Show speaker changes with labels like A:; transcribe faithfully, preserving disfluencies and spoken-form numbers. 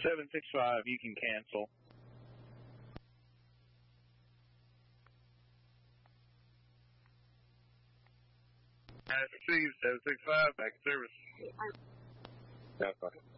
A: seven six five, you can cancel. Received seven six five, back in service.
B: That's fine.